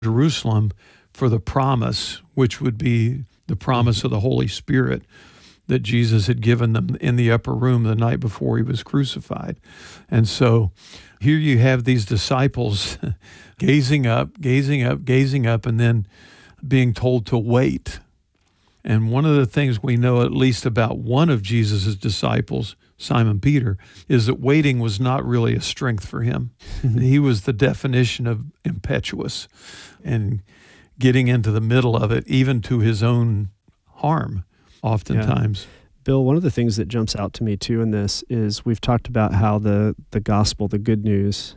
Jerusalem for the promise, which would be the promise of the Holy Spirit that Jesus had given them in the upper room the night before he was crucified. And so here you have these disciples gazing up, and then being told to wait. And one of the things we know, at least about one of Jesus' disciples, Simon Peter, is that waiting was not really a strength for him. He was the definition of impetuous and getting into the middle of it, even to his own harm, oftentimes. Yeah. Bill, one of the things that jumps out to me too in this is we've talked about how the gospel, the good news,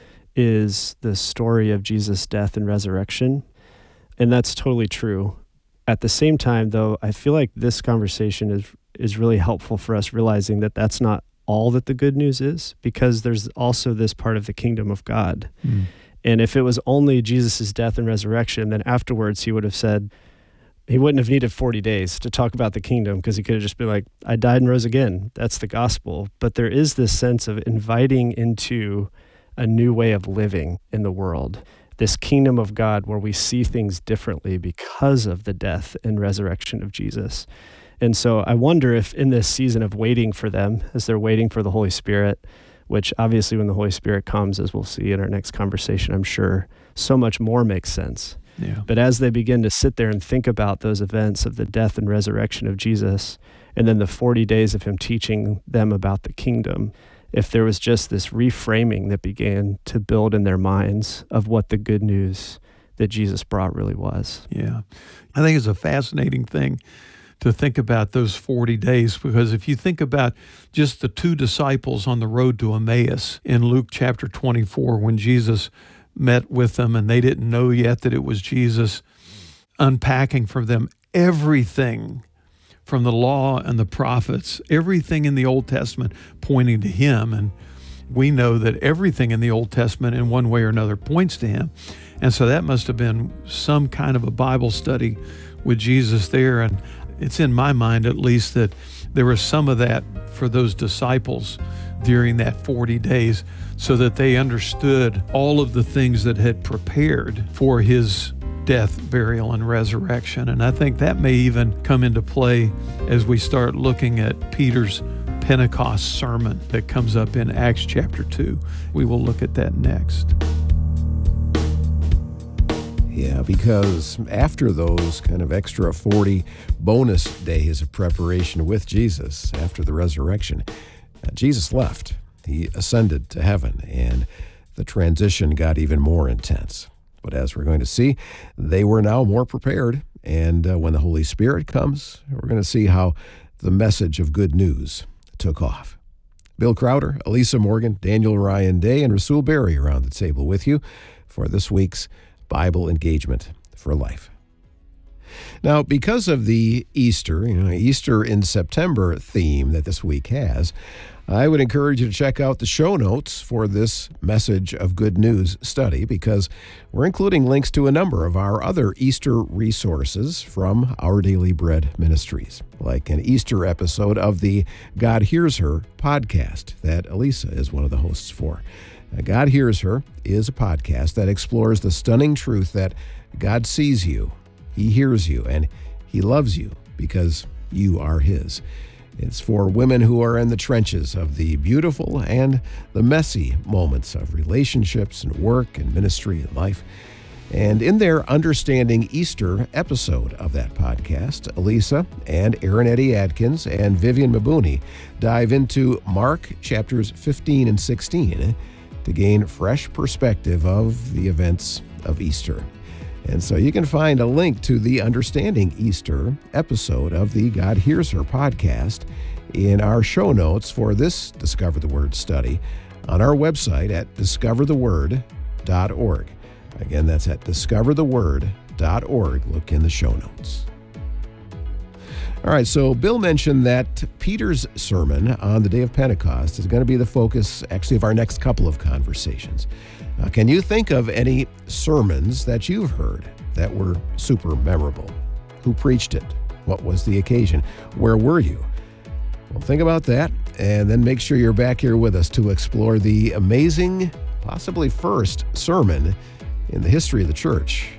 is the story of Jesus' death and resurrection. And that's totally true. At the same time, though, I feel like this conversation is really helpful for us realizing that that's not all that the good news is, because there's also this part of the kingdom of God. And if it was only Jesus' death and resurrection, then afterwards he would have said, he wouldn't have needed 40 days to talk about the kingdom, because he could have just been like, I died and rose again. That's the gospel. But there is this sense of inviting into a new way of living in the world, this kingdom of God where we see things differently because of the death and resurrection of Jesus. And so I wonder if in this season of waiting for them, as they're waiting for the Holy Spirit, which obviously when the Holy Spirit comes, as we'll see in our next conversation, I'm sure so much more makes sense. Yeah. But as they begin to sit there and think about those events of the death and resurrection of Jesus, and then the 40 days of him teaching them about the kingdom, if there was just this reframing that began to build in their minds of what the good news that Jesus brought really was. Yeah. I think it's a fascinating thing to think about those 40 days, because if you think about just the two disciples on the road to Emmaus in Luke chapter 24, when Jesus met with them and they didn't know yet that it was Jesus, unpacking for them everything from the law and the prophets, everything in the Old Testament pointing to him. And we know that everything in the Old Testament in one way or another points to him. And so that must have been some kind of a Bible study with Jesus there. And it's in my mind, at least, that there was some of that for those disciples during that 40 days so that they understood all of the things that had prepared for his death, burial, and resurrection. And I think that may even come into play as we start looking at Peter's Pentecost sermon that comes up in Acts chapter 2. We will look at that next. Yeah, because after those kind of extra 40 bonus days of preparation with Jesus after the resurrection, Jesus left. He ascended to heaven, and the transition got even more intense. But as we're going to see, they were now more prepared. And when the Holy Spirit comes, we're going to see how the message of good news took off. Bill Crowder, Elisa Morgan, Daniel Ryan Day, and Rasul Berry around the table with you for this week's Bible Engagement for Life. Now, because of the Easter in September theme that this week has, I would encourage you to check out the show notes for this Message of Good News study, because we're including links to a number of our other Easter resources from Our Daily Bread Ministries, like an Easter episode of the God Hears Her podcast that Elisa is one of the hosts for. God Hears Her is a podcast that explores the stunning truth that God sees you, He hears you, and He loves you because you are His. It's for women who are in the trenches of the beautiful and the messy moments of relationships and work and ministry and life. And in their Understanding Easter episode of that podcast, Elisa and Aaron Eddie Adkins and Vivian Mabuni dive into Mark chapters 15 and 16 to gain fresh perspective of the events of Easter. And so you can find a link to the Understanding Easter episode of the God Hears Her podcast in our show notes for this Discover the Word study on our website at discovertheword.org. Again, that's at discovertheword.org. Look in the show notes. All right, so Bill mentioned that Peter's sermon on the day of Pentecost is going to be the focus, actually, of our next couple of conversations. Can you think of any sermons that you've heard that were super memorable? Who preached it? What was the occasion? Where were you? Well, think about that, and then make sure you're back here with us to explore the amazing, possibly first sermon in the history of the church